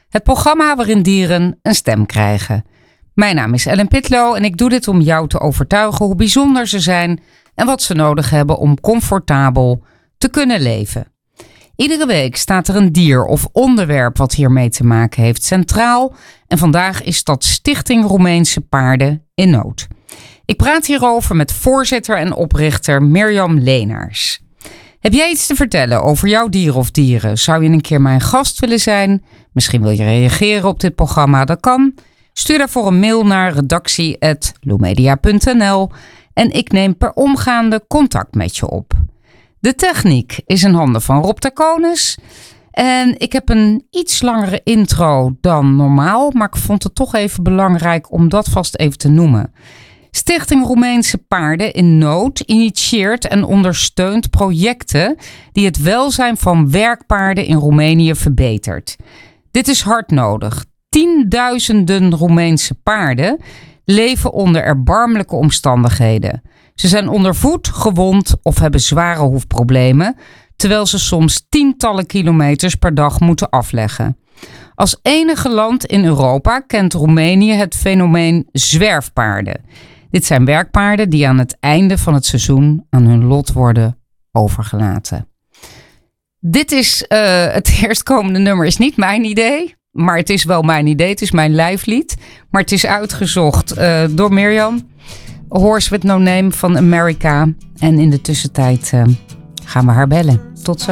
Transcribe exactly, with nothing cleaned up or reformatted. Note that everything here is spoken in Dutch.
Het programma waarin dieren een stem krijgen. Mijn naam is Ellen Pitlo en ik doe dit om jou te overtuigen hoe bijzonder ze zijn en wat ze nodig hebben om comfortabel te kunnen leven. Iedere week staat er een dier of onderwerp wat hiermee te maken heeft centraal en vandaag is dat Stichting Roemeense Paarden in Nood. Ik praat hierover met voorzitter en oprichter Mirjam Leenaars. Heb jij iets te vertellen over jouw dier of dieren? Zou je een keer mijn gast willen zijn? Misschien wil je reageren op dit programma, dat kan. Stuur daarvoor een mail naar redactie apenstaartje loemedia punt n l en ik neem per omgaande contact met je op. De techniek is in handen van Rob Taconis. En ik heb een iets langere intro dan normaal, maar ik vond het toch even belangrijk om dat vast even te noemen. Stichting Roemeense Paarden in Nood initieert en ondersteunt projecten die het welzijn van werkpaarden in Roemenië verbetert. Dit is hard nodig. Tienduizenden Roemeense paarden leven onder erbarmelijke omstandigheden. Ze zijn ondervoed, gewond of hebben zware hoefproblemen, terwijl ze soms tientallen kilometers per dag moeten afleggen. Als enige land in Europa kent Roemenië het fenomeen zwerfpaarden. Dit zijn werkpaarden die aan het einde van het seizoen aan hun lot worden overgelaten. Dit is uh, het eerstkomende nummer is niet mijn idee, maar het is wel mijn idee. Het is mijn lijflied, maar het is uitgezocht uh, door Mirjam. Horse with No Name van America. En in de tussentijd uh, gaan we haar bellen. Tot zo.